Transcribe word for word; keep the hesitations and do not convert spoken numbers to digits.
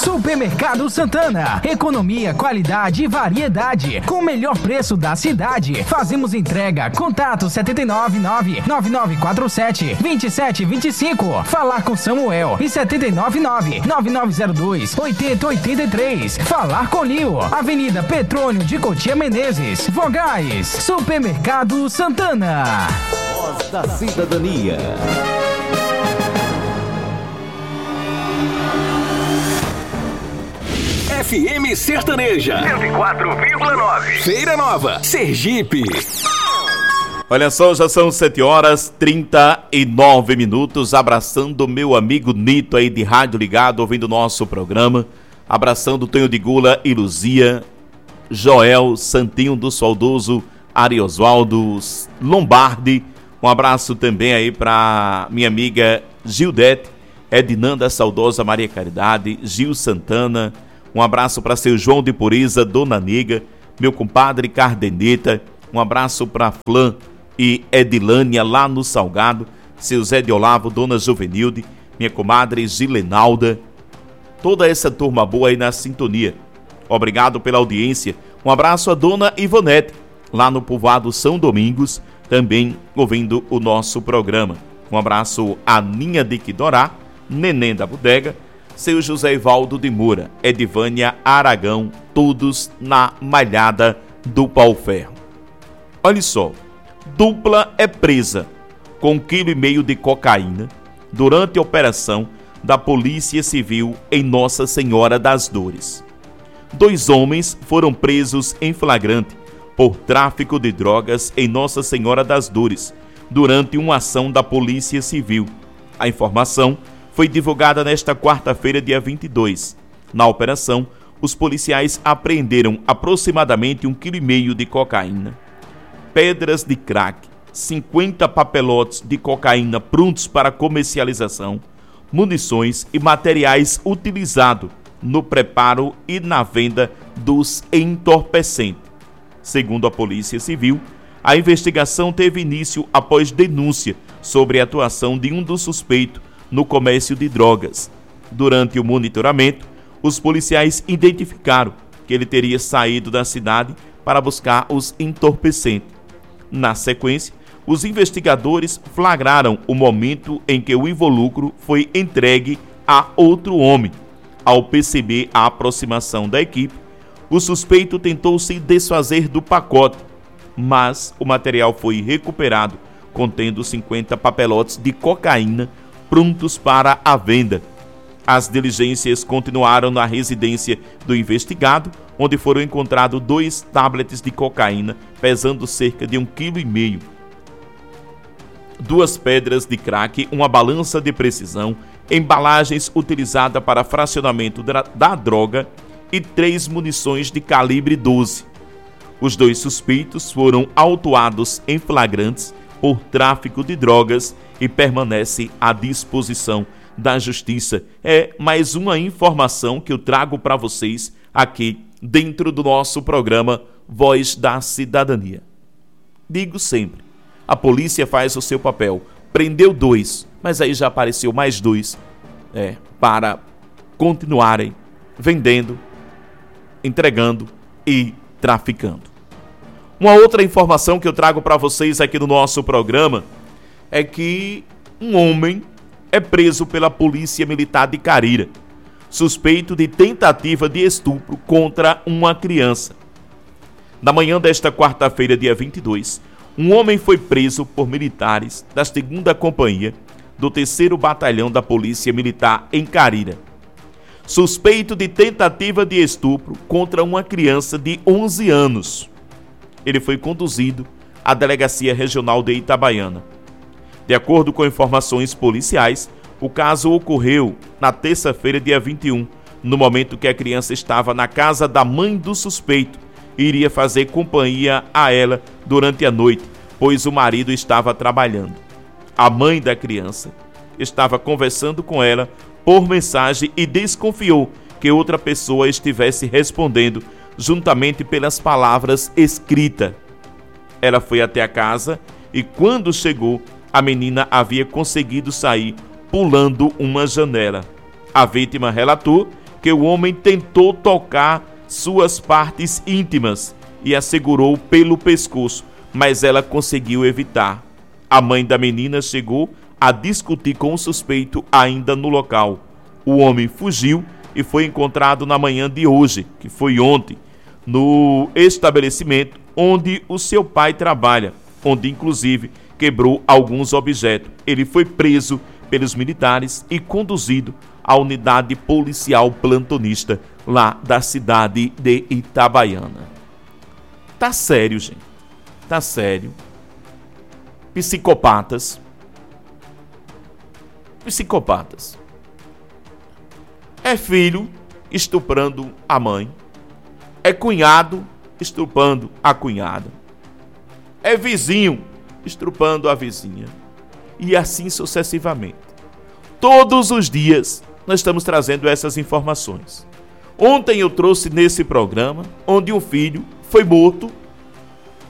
Supermercado Santana. Economia, qualidade e variedade. Com o melhor preço da cidade. Fazemos entrega. Contato sete nove nove, nove nove quatro sete, dois sete dois cinco. Falar com Samuel. E sete nove nove, nove nove zero dois, oito zero oito três. Falar com Lio. Avenida Petrônio de Cotia Menezes. Vogais. Supermercado Santana. Voz da Cidadania. F M Sertaneja cento e quatro vírgula nove. Feira Nova, Sergipe. Olha só, já são sete horas e trinta e nove minutos. Abraçando meu amigo Nito aí de rádio ligado, ouvindo o nosso programa. Abraçando Tonho de Gula e Luzia, Joel, Santinho do saudoso Ari Oswaldo, Lombardi. Um abraço também aí para minha amiga Gildete, Ednanda saudosa Maria Caridade, Gil Santana. Um abraço para seu João de Puriza, Dona Niga, meu compadre Cardeneta. Um abraço para Flã e Edilânia lá no Salgado, seu Zé de Olavo, Dona Juvenilde, minha comadre Gilenalda. Toda essa turma boa aí na sintonia. Obrigado pela audiência. Um abraço a Dona Ivonete, lá no povoado São Domingos, também ouvindo o nosso programa. Um abraço a Ninha de Quidorá, Neném da Bodega, seu José Ivaldo de Moura, Edivânia Aragão, todos na malhada do pau-ferro. Olha só, dupla é presa com um quilo e meio de cocaína durante a operação da Polícia Civil em Nossa Senhora das Dores. Dois homens foram presos em flagrante por tráfico de drogas em Nossa Senhora das Dores durante uma ação da Polícia Civil. A informação foi divulgada nesta quarta-feira, dia vinte e dois. Na operação, os policiais apreenderam aproximadamente um quilo e meio de cocaína, pedras de crack, cinquenta papelotes de cocaína prontos para comercialização, munições e materiais utilizados no preparo e na venda dos entorpecentes. Segundo a Polícia Civil, a investigação teve início após denúncia sobre a atuação de um dos suspeitos no comércio de drogas. Durante o monitoramento, os policiais identificaram que ele teria saído da cidade para buscar os entorpecentes. Na sequência, os investigadores flagraram o momento em que o involucro foi entregue a outro homem. Ao perceber a aproximação da equipe, o suspeito tentou se desfazer do pacote, mas o material foi recuperado, contendo cinquenta papelotes de cocaína prontos para a venda. As diligências continuaram na residência do investigado, onde foram encontrados dois tablets de cocaína, pesando cerca de um quilo e meio, duas pedras de crack, uma balança de precisão, embalagens utilizadas para fracionamento da, da droga e três munições de calibre doze. Os dois suspeitos foram autuados em flagrantes por tráfico de drogas e permanece à disposição da Justiça. É mais uma informação que eu trago para vocês aqui dentro do nosso programa Voz da Cidadania. Digo sempre, a polícia faz o seu papel, prendeu dois, mas aí já apareceu mais dois é, para continuarem vendendo, entregando e traficando. Uma outra informação que eu trago para vocês aqui no nosso programa é que um homem é preso pela Polícia Militar de Carira, suspeito de tentativa de estupro contra uma criança. Na manhã desta quarta-feira, dia vinte e dois, um homem foi preso por militares da segunda Companhia do terceiro Batalhão da Polícia Militar em Carira, suspeito de tentativa de estupro contra uma criança de onze anos. Ele foi conduzido à Delegacia Regional de Itabaiana. De acordo com informações policiais, o caso ocorreu na terça-feira, dia vinte e um, no momento que a criança estava na casa da mãe do suspeito e iria fazer companhia a ela durante a noite, pois o marido estava trabalhando. A mãe da criança estava conversando com ela por mensagem e desconfiou que outra pessoa estivesse respondendo juntamente pelas palavras escritas. Ela foi até a casa e, quando chegou, a menina havia conseguido sair pulando uma janela. A vítima relatou que porque o homem tentou tocar suas partes íntimas e a segurou pelo pescoço, mas ela conseguiu evitar. A mãe da menina chegou a discutir com o suspeito ainda no local. O homem fugiu e foi encontrado na manhã de hoje, que foi ontem, no estabelecimento onde o seu pai trabalha, onde inclusive quebrou alguns objetos. Ele foi preso pelos militares e conduzido à unidade policial plantonista lá da cidade de Itabaiana. Tá sério, gente. Tá sério. Psicopatas. Psicopatas. É filho estuprando a mãe. É cunhado estuprando a cunhada. É vizinho estuprando a vizinha. E assim sucessivamente. Todos os dias nós estamos trazendo essas informações. Ontem eu trouxe nesse programa onde um filho foi morto